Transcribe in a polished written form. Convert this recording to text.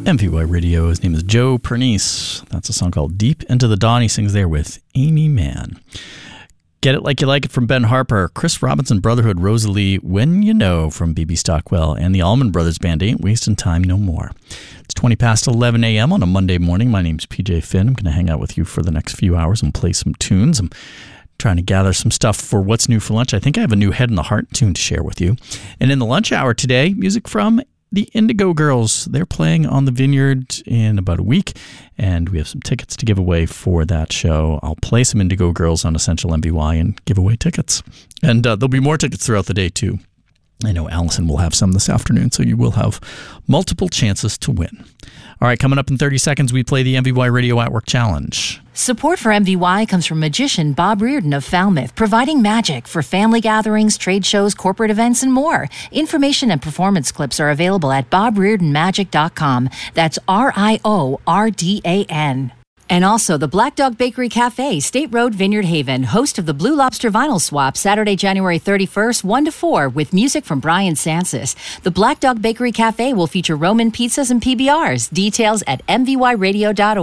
MVY Radio. His name is Joe Pernice. That's a song called Deep Into the Dawn. He sings there with Amy Mann. Get It Like You Like It from Ben Harper, Chris Robinson Brotherhood, Rosalie, When You Know from B.B. Stockwell, and the Allman Brothers Band, Ain't Wasting Time No More. It's 20 past 11 a.m. on a Monday morning. My name's PJ Finn. I'm going to hang out with you for the next few hours and play some tunes. I'm trying to gather some stuff for What's New for Lunch. I think I have a new Head in the Heart tune to share with you. And in the lunch hour today, music from the Indigo Girls. They're playing on the Vineyard in about a week, and we have some tickets to give away for that show. I'll play some Indigo Girls on Essential MVY and give away tickets. And there'll be more tickets throughout the day, too. I know Allison will have some this afternoon, so you will have multiple chances to win. All right, coming up in 30 seconds, we play the MVY Radio at Work Challenge. Support for MVY comes from magician Bob Reardon of Falmouth, providing magic for family gatherings, trade shows, corporate events, and more. Information and performance clips are available at BobReardonMagic.com. That's RIORDAN. And also the Black Dog Bakery Cafe, State Road, Vineyard Haven, host of the Blue Lobster Vinyl Swap, Saturday, January 31st, 1 to 4, with music from Brian Sansis. The Black Dog Bakery Cafe will feature Roman pizzas and PBRs. Details at mvyradio.org.